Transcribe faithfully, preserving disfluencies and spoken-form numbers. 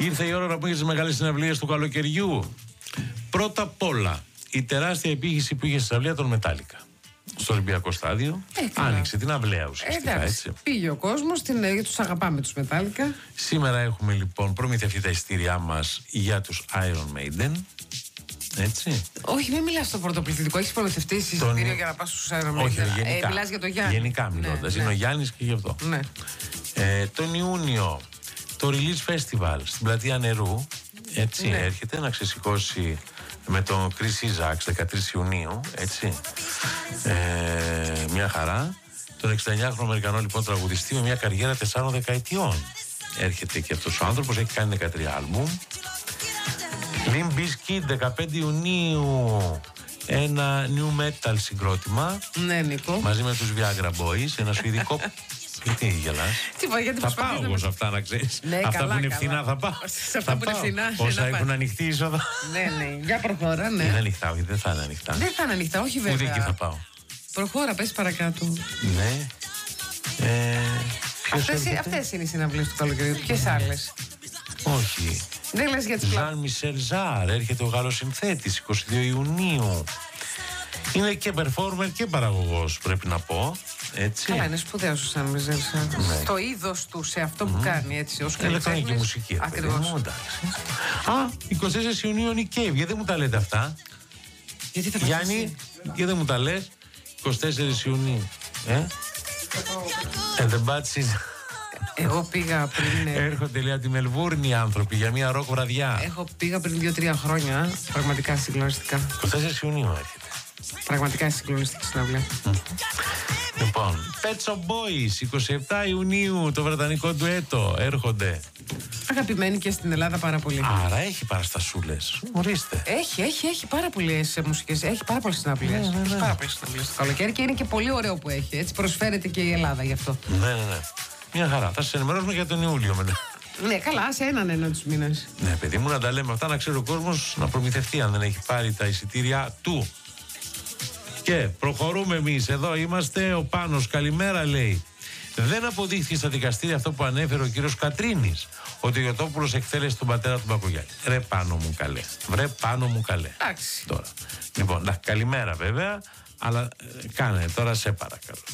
Ήρθε η ώρα να πούμε για τις μεγάλες συναυλίες του καλοκαιριού. Πρώτα απ' όλα, η τεράστια επίχυση που είχε στη συναυλία των Μετάλλικα. Στο Ολυμπιακό Στάδιο. Ε, άνοιξε την αυλαία ουσιαστικά. Ε, έτσι. Πήγε ο κόσμος, τους αγαπάμε τους Μετάλλικα. Σήμερα έχουμε λοιπόν προμηθευτεί τα εισιτήριά μας για τους Iron Maiden. Έτσι. Όχι, μην μιλάς στο πρωτοπληθυντικό. Έχεις προμηθευτεί εισιτήριο τον... για να πας στους Iron Maiden. Όχι, γενικά. Ε, μιλάς για το Γιάννη. Γενικά μιλώντας. Ναι, είναι ναι. ο Γιάννης και γι' αυτό. Ναι. Ε, τον Ιούνιο το Release Festival στην Πλατεία Νερού. Έτσι, ναι. Έρχεται να ξεσηκώσει με τον Chris Isaacs δεκατρείς Ιουνίου. Έτσι. Ε, μια χαρά. Τον εξήντα εννιάχρονο Αμερικανό λοιπόν τραγουδιστή με μια καριέρα τεσσάρων δεκαετιών. Έρχεται και αυτός ο άνθρωπος, έχει κάνει δεκατρία άλμπουμ. Limp Bizkit δεκαπέντε Ιουνίου, ένα new metal συγκρότημα. Ναι, Νίκο. Μαζί με τους Viagra Boys, ένα σουηδικό. Γιατί γελάς? Θα πάω εγώ σε αυτά να ξέρεις. Ναι, αυτά καλά, που είναι καλά. φθηνά θα πάω. Σε αυτά που είναι φθηνά. Όσα έχουν ανοιχτή είσοδο. Ναι, ναι, για προχώρα, ναι. Είναι ανοιχτά, όχι, δεν θα είναι ανοιχτά. Δεν θα είναι ανοιχτά, όχι βέβαια. Ούτε εκεί θα πάω. Προχώρα, πες παρακάτω. Ναι. Ε, αυτές, αυτές είναι οι συναυλίες του καλοκαιριού. Ποιες άλλες? Όχι. Δεν λες για τις πλάσεις. Ζαν Μισελ Ζάρ, έρχεται ο Γάλλος συνθέτης είκοσι δύο Ιουνίου. Είναι και performer και παραγωγός, πρέπει να πω. Έτσι. Καλά, είναι σπουδαίος ο Ζαν Μισελ Ζάρ. Ναι. Στο είδος του, σε αυτό που mm. κάνει, έτσι. Ως ηλεκτρονική μουσική. Ακριβώς. Α, είκοσι τέσσερις Ιουνίου είναι η Cave. Γιατί δεν μου τα λέτε αυτά? Γιατί θα Γιάννη, γιατί δεν μου τα λες? είκοσι τέσσερις Ιουνίου. Ε? And the bad season. Εγώ πήγα πριν. Έρχονται λέει από τη Μελβούρνη οι άνθρωποι για μια ροκ βραδιά. Εγώ πήγα πριν δύο τρία χρόνια. Πραγματικά συγκλονιστικά. είκοσι τέσσερις Ιουνίου έρχεται. Πραγματικά συγκλονιστική συναυλία. Mm. Λοιπόν, Pet Shop Boys είκοσι επτά Ιουνίου, το βρετανικό ντουέτο, έρχονται. Αγαπημένοι και στην Ελλάδα πάρα πολύ. Άρα έχει παραστασούλες. Ορίστε. Έχει, έχει, έχει πάρα πολλές μουσικές. Έχει πάρα πολλές συναυλίες. Ναι, ναι, ναι. Έχει πάρα πολλές συναυλίες το καλοκαίρι και είναι και πολύ ωραίο που έχει. Έτσι προσφέρεται και η Ελλάδα γι' αυτό. Ναι, ναι, ναι. Μια χαρά. Θα σας ενημερώσουμε για τον Ιούλιο μετά. Ναι, καλά, σε έναν ένα τους μήνες. Ναι, παιδί μου, να τα λέμε αυτά, να ξέρει ο κόσμος να προμηθευτεί αν δεν έχει πάρει τα εισιτήρια του. Και προχωρούμε εμείς. Εδώ είμαστε. Ο Πάνος, καλημέρα, λέει. Δεν αποδείχθηκε στα δικαστήρια αυτό που ανέφερε ο κύριος Κατρίνης, ότι ο Γιωτόπουλος εκτέλεσε τον πατέρα του Μπακογιάννη. Ρε Πάνο μου καλέ. Βρε Πάνο μου καλέ. Εντάξει. Τώρα. Λοιπόν, να, καλημέρα βέβαια, αλλά ε, κάνε τώρα σε παρακαλώ.